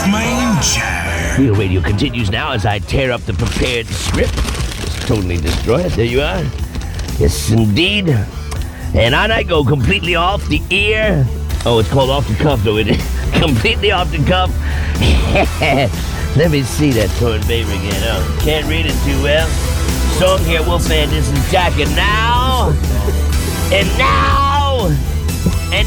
Main Chair. Real Radio continues now as I tear up the prepared script. Just totally destroy it. There you are. Yes, indeed. And on I go, completely off the ear. Oh, it's called off the cuff, though, isn't it? Completely off the cuff. Let me see that torn paper again. Oh, can't read it too well. Song here, Wolfman. This is Jack. And now,